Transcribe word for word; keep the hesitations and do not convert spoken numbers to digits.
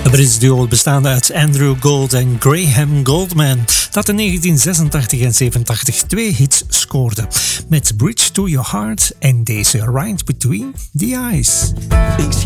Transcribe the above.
Een Brits duo bestaande uit Andrew Gold en Graham Goldman, dat in negentien zesentachtig en zevenentachtig twee hits scoorde. Met Bridge to Your Heart en deze Right Between the Eyes. Thinks